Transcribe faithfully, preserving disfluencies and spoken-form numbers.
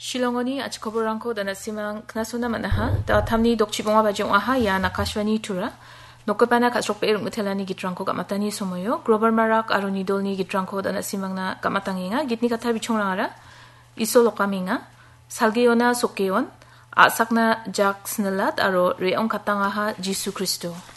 Shilongoni achkoborangko danasimang knasuna manaha da tamni dokchibonga bajong aha ya nakashwani tura nokapana kasrokpe irung metelani gitrangko gamatani somoyo global marak aroni dolni gitrangko danasimangna gamatanginga gitni katar bichongrangara isolokaminga salgeona sokeon asakna jak snelat aro reong katangaha Jisu Kristo.